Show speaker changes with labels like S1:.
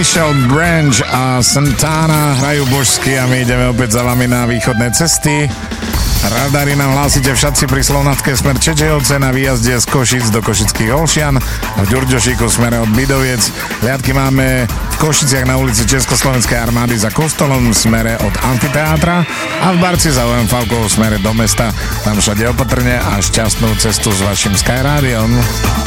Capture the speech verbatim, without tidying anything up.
S1: Michelle Branch a Santana hrajú božsky a my ideme opäť za vami na východné cesty. Radari nám hlásite všadci pri Slovnatke smer Čečejovce na výjazde z Košic do Košických Olšian, v Ďurďošíku smere od Bidoviec. Hliadky máme v Košiciach na ulici Československej armády za kostolom v smere od Amfiteátra a v Barci za ó em vé v smere do mesta. Tam všade opatrne a šťastnú cestu s vašim Sky Rádiom.